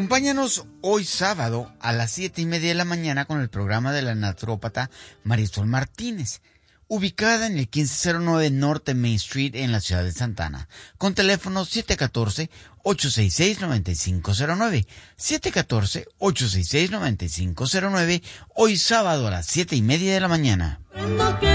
Acompáñanos hoy sábado a las 7:30 de la mañana con el programa de la naturópata Marisol Martínez, ubicada en el 1509 Norte Main Street en la ciudad de Santa Ana, con teléfono 714-866-9509, 714-866-9509, hoy sábado a las 7:30 de la mañana.